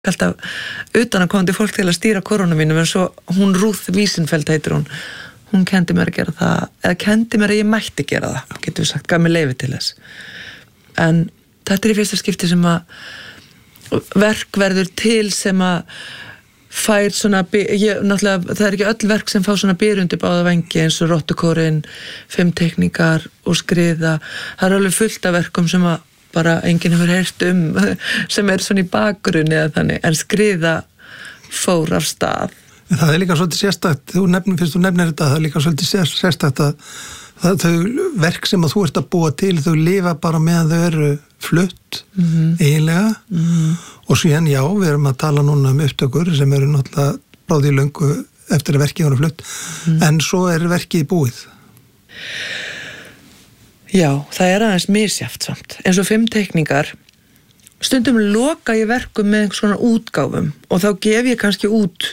alltaf utan að komandi fólk til að stýra korunum mínum, en svo hún Ruth Wiesenfeld heitir hún kendi mér að gera það, eða kendi mér að ég mætti gera það, getur við sagt, gaf mér leyfi til þess. En þetta í fyrsta skipti sem að verk verður til sem að fær svona, náttúrulega það ekki öll verk sem fá svona byrjundi báða vengi eins og Rottukórinn, 5 teikningar og skriða, það alveg fullt af verkum sem að bara enginn hefur heyrt sem svona í bakgrunni eða þannig, en skriða fór af stað. En það líka svolítið sérstakt, fyrst þú nefnir þetta, það líka svolítið sérstakt að þau verk sem að þú ert að búa til, þau lifa bara meðan þau eru flutt, eiginlega, og síðan já, við erum að tala núna upptökur sem eru náttúrulega bráði löngu eftir að verkið eru flutt, en svo er verkið búið. Já, það er aðeins misjafnt samt. Eins og 5 teikningar, stundum loka ég verkum með svona útgáfum og þá gef ég kannski út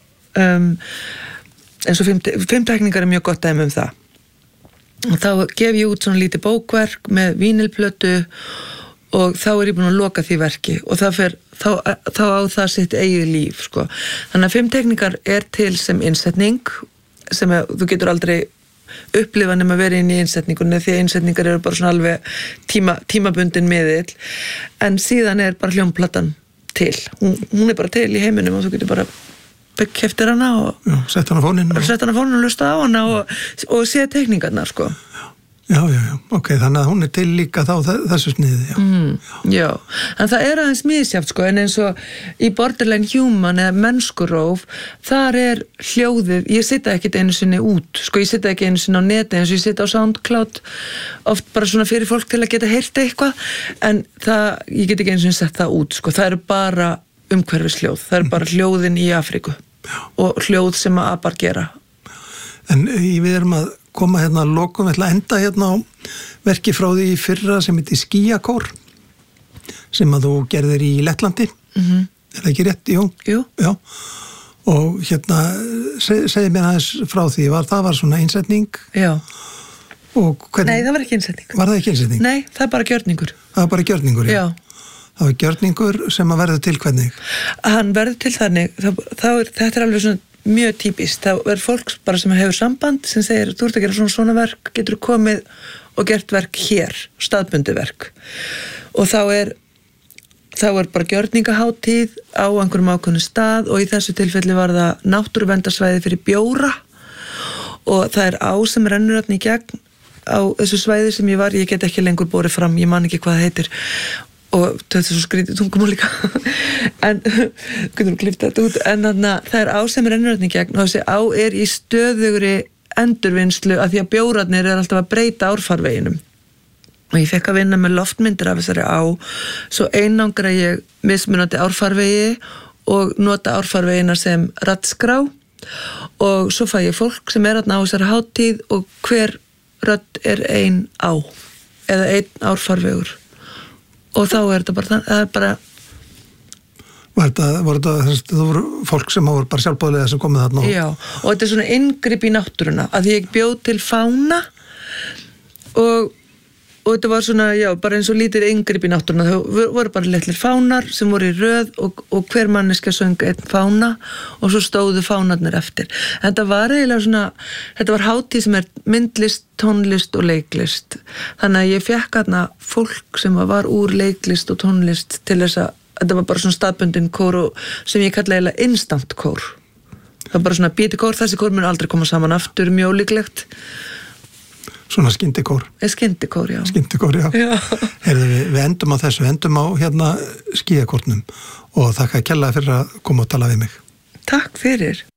eins og 5 teikningar er mjög gott dæmi það. Og þá gef ég út svona lítið bókverk með vínilplötu og þá er ég búin að loka því verki og þá á það sitt eigið líf, sko. Þannig að 5 teikningar er til sem innsetning sem þú getur aldrei upplifa nema að vera inn í innsetningunni því að innsetningar eru bara svona alveg tímabundin miðill, en síðan er bara hljómplatan til. Hún er bara til í heiminum og þú getur bara keyptir hana og sett hana á fóninn og hlusta á hana og sé teikningarnar, sko. Já, ok, þannig að hún er til líka þá þessu sniði, já, en það er aðeins misjafnt, sko, en eins og í Borderline Human eða Mennskuróf, þar er hljóðið, ég sita ekkit einu sinni út, sko, ég sita ekki einu sinni á neti eins og ég sita á SoundCloud, oft bara svona fyrir fólk til að geta heyrt eitthvað, en ég get ekki einu sinni sett það út, sko, það eru bara umhverfisljóð, það eru bara hljóðin í Afríku og hljóð sem að apar gera. En við erum að koma hérna að lokum, við ætla að enda hérna á verki frá því í fyrra sem heitir Skýjakór sem að þú gerðir í Lettlandi, er það ekki rétt? Jú. Já. Og hérna segði mér aðeins frá því, það var svona einsetning? Já. Og hvernig? Nei, það var ekki einsetning. Var það ekki einsetning? Nei, það er bara gjörningur. Það var bara gjörningur, já. Það var gjörningur sem að verður til hvernig? Hann verður til þannig, þetta er alveg svona mjög típist, þá er fólk bara sem hefur samband sem segir, þú ert að gera svona verk, getur þú komið og gert verk hér, staðbundi verk, og þá er bara gjörningahátíð á einhverjum ákveðnum stað og í þessu tilfelli var það náttúruverndarsvæði fyrir bjóra og það er á sem rennur þarna í gegn á þessu svæði sem ég get ekki lengur borið fram, ég man ekki hvað það heitir og þetta er svo skrítið tungumál líka en getur við klippta þetta út, en það er á sem rennur þarna í gegn og þessi á er í stöðugri endurvinnslu af því að bjórarnir er alltaf að breyta árfarveginum og ég fekk að vinna með loftmyndir af þessari á, svo einangra ég mismunandi árfarvegi og nota árfarvegina sem raddskrá og svo fæ ég fólk sem er þarna á þessari hátíð og hver rödd er ein á eða einn árfarvegur og þá er þetta bara, það er bara voru þetta fólk sem voru bara sjálfbóðlega sem komið þarna? Já, og þetta er svona inngrip í náttúruna, að ég bjóð til fána og þetta var svona, já, bara eins og lítið inngrip í náttúruna, þau voru bara litlir fánar sem voru í röð og hver manneskja söng einn fána og svo stóðu fánarnir eftir. Þetta var eiginlega svona, þetta var hátíð sem er myndlist, tónlist og leiklist. Þannig að ég fékk þarna fólk sem var úr leiklist og tónlist til þess að þetta var bara svona staðbundin kór sem ég kalla eiginlega instant kór. Það var bara svona bítikór, þessi kór mun aldrei koma saman aftur, mjög ólíklegt. Svona skyndikór. Skyndikór, já. Skyndikór, já. Heyrðu, við endum á þessu, endum á hérna Skýjakórnum og þakka kærlega fyrir að koma og tala við mig. Takk fyrir.